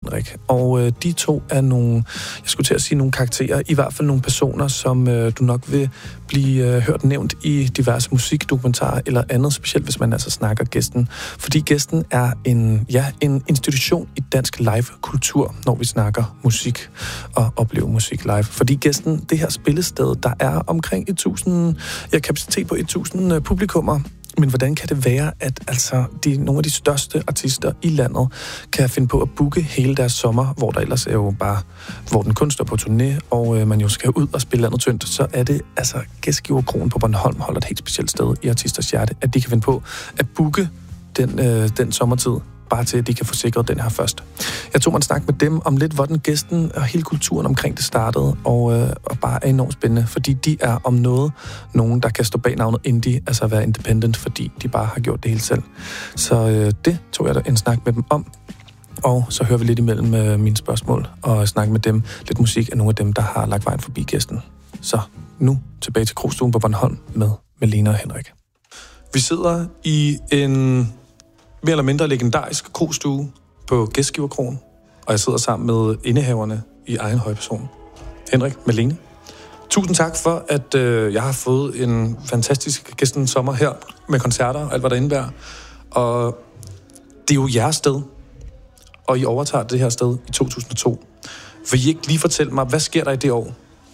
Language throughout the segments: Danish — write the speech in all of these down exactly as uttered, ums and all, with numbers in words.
Henrik. Og øh, de to er nogle, jeg skulle til at sige nogle karakterer, i hvert fald nogle personer, som øh, du nok vil blive øh, hørt nævnt i diverse musikdokumentarer eller andet, specielt hvis man altså snakker gæsten. Fordi gæsten er en, ja, en institution i dansk live-kultur, når vi snakker musik og oplever musik live. Fordi gæsten, det her spillested, der er omkring et tusind, ja, kapacitet på et tusind publikummer. Men hvordan kan det være, at altså de, nogle af de største artister i landet kan finde på at booke hele deres sommer, hvor der ellers er jo bare, hvor den kun står på turné, og øh, man jo skal ud og spille landet tyndt, så er det altså Gæstgiverkroen på Bornholm holder et helt specielt sted i artisters hjerte, at de kan finde på at booke den, øh, den sommertid, bare til at de kan få sikret den her først. Jeg tog mig en snak med dem om lidt, hvordan gæsten og hele kulturen omkring det startede, og, øh, og bare er enormt spændende, fordi de er om noget nogen, der kan stå bag navnet indie, altså være independent, fordi de bare har gjort det hele selv. Så øh, det tog jeg da en snak med dem om, og så hører vi lidt imellem øh, mine spørgsmål, og snakke med dem lidt musik af nogle af dem, der har lagt vejen forbi gæsten. Så nu tilbage til Krogstuen på Bornholm med Malene og Henrik. Vi sidder i en mere eller mindre legendarisk krogstue på Gæstgiverkroen, og jeg sidder sammen med indehaverne i egen højperson. Henrik, Malene. Tusind tak for, at øh, jeg har fået en fantastisk gæstens sommer her med koncerter og alt, hvad der indebærer. Og det er jo jeres sted, og I overtager det her sted i to tusind og to. Vil I ikke lige fortælle mig, hvad sker der i det år?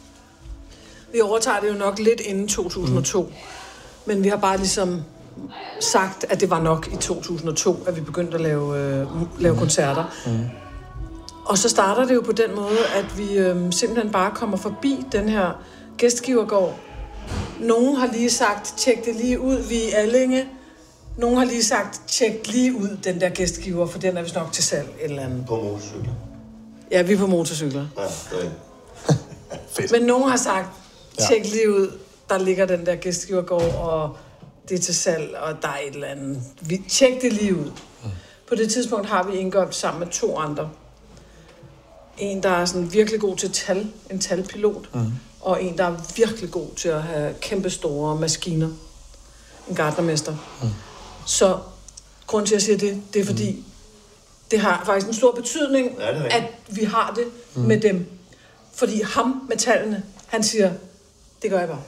Vi overtager det jo nok lidt inden to tusind og to, mm. men vi har bare ligesom sagt, at det var nok i to tusind og to, at vi begyndte at lave, øh, lave koncerter. Mm. Og så starter det jo på den måde, at vi øh, simpelthen bare kommer forbi den her gæstgivergård. Nogen har lige sagt, tjek det lige ud, vi er Allinge. Nogen har lige sagt, tjek lige ud den der gæstgiver, for den er vist nok til salg et eller andet. På motorcykler. Ja, vi er på motorcykler. Ja, det er fedt. Men nogen har sagt, tjek ja. lige ud, der ligger den der gæstgivergård, og det er til salg, og der er et eller andet. Vi tjek det lige ud. Mm. På det tidspunkt har vi indgået sammen med to andre. En, der er sådan virkelig god til tal, en talpilot, mm. og en, der er virkelig god til at have kæmpe store maskiner. En gartnermester. Mm. Så grunden til, at jeg siger det, det er fordi, mm. det har faktisk en stor betydning, ja, at vi har det mm. med dem. Fordi ham med tallene, han siger, det gør jeg bare.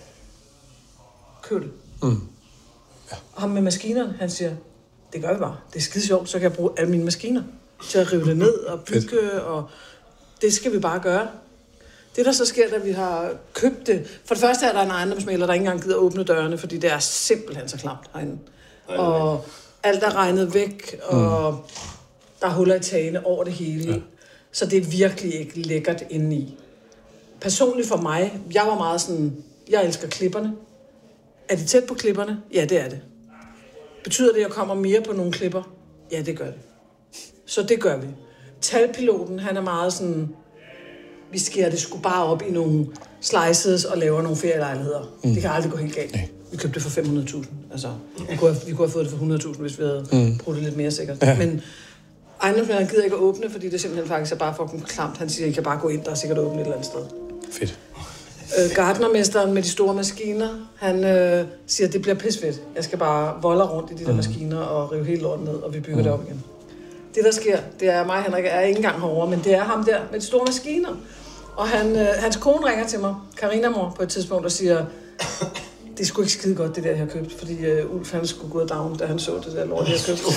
Køb det. Mm. Ja. Og ham med maskinerne, han siger, det gør vi bare. Det er skide sjovt, så kan jeg bruge alle mine maskiner til at rive det ned og bygge, og det skal vi bare gøre. Det, der så sker, da vi har købt det... For det første er der en ejendomsmægler, der ikke engang gider åbne dørene, fordi det er simpelthen så klamt herinde. Og alt er regnet væk, og mm. der er huller i tagene over det hele. Ja. Så det er virkelig ikke lækkert indeni. Personligt for mig, jeg var meget sådan... Jeg elsker klipperne. Er det tæt på klipperne? Ja, det er det. Betyder det, at jeg kommer mere på nogle klipper? Ja, det gør det. Så det gør vi. Talpiloten, han er meget sådan... Vi skærer det sgu bare op i nogle slices og laver nogle ferielejligheder. Mm. Det kan aldrig gå helt galt. Nej. Vi købte det for fem hundrede tusind. Altså, vi kunne, have, vi kunne have fået det for hundrede tusind, hvis vi havde mm. brugt det lidt mere sikkert. Ja. Men ejendomsmægleren gider ikke at åbne, fordi det simpelthen faktisk er bare fucking klamt. Han siger, at I kan bare gå ind, der er sikkert åbent et eller andet sted. Fedt. Øh, gartnermesteren med de store maskiner, han øh, siger, at det bliver pisfedt. Jeg skal bare volde rundt i de der mm. maskiner og rive hele lorten ned, og vi bygger mm. det op igen. Det, der sker, det er mig, Henrik, er ikke engang herovre, men det er ham der med de store maskiner. Og han, øh, hans kone ringer til mig, Carina mor, på et tidspunkt og siger, det er sgu ikke skide godt, det der, jeg har købt, fordi øh, Ulf, han skulle gå down, da han så det der lort, jeg har købt.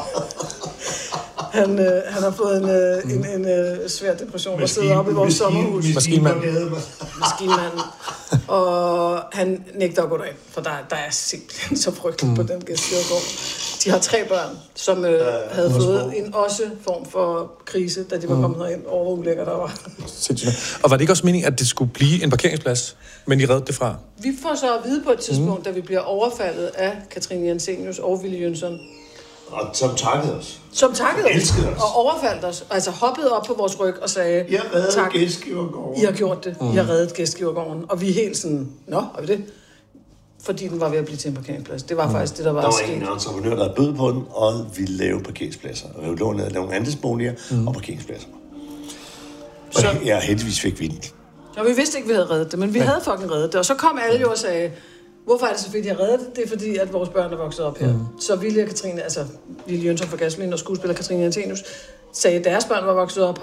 han, øh, han har fået en, øh, en, en øh, svær depression og sidder oppe i vores sommerhus. Maskinmanden. Maskinmanden. Og han nægter at gå derind, for der, der er simpelthen så frygteligt mm. på den gæstgivergård. De har tre børn, som øh, ja, havde fået en også form for krise, da de var kommet herind over, hvor ulækker der var. Og var det ikke også meningen, at det skulle blive en parkeringsplads, men I reddede det fra? Vi får så at vide på et tidspunkt, mm. da vi bliver overfaldet af Katrine Jensenius og Willy Jønsson. Og som takkede os. Som takkede os. Elskede os. Og overfaldt os. Altså hoppede op på vores ryg og sagde, jeg reddede Gæstgivergården. I har gjort det. Mm. I har reddet Gæstgivergården. Og vi er helt sådan, nå, har vi det? Fordi den var ved at blive til en parkeringsplads. Det var mm. faktisk det, der var Der var sket. en entreprenør, der bød på den, og vi lavede parkeringspladser. Og vi lavede nogle andelsboliger mm. og parkeringspladser. Og så, ja, heldigvis fik vi den. Og vi vidste ikke, vi havde reddet det, men vi ja. havde fucking reddet det. Og så kom alle jo og sagde, hvorfor er det så fedt, jeg reddet det? Det er fordi, at vores børn er vokset op her. Mm. Så Willy og Katrine, altså Willy Jønsson fra Gasolin og skuespiller Katrine Jensenius, sagde, at deres børn var vokset op